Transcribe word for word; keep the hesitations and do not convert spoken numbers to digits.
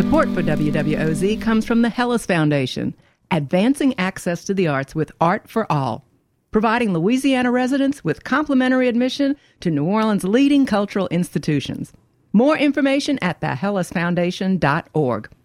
Support for W W O Z comes from the Hellas Foundation, advancing access to the arts with Art for All, providing Louisiana residents with complimentary admission to New Orleans' leading cultural institutions. More information at the hellas foundation dot org.